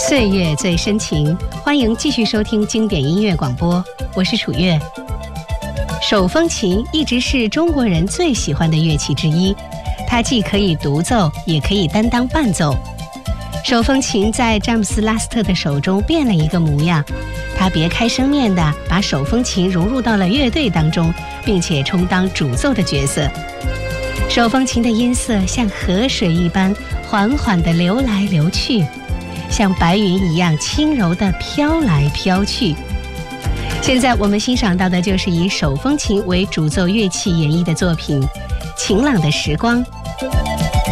岁月最深情，欢迎继续收听经典音乐广播，我是楚月。手风琴一直是中国人最喜欢的乐器之一，它既可以独奏，也可以担当伴奏。手风琴在詹姆斯·拉斯特的手中变了一个模样，他别开生面地把手风琴融入到了乐队当中，并且充当主奏的角色。手风琴的音色像河水一般缓缓地流来流去，像白云一样轻柔地飘来飘去。现在我们欣赏到的就是以手风琴为主奏乐器演绎的作品《晴朗的时光》。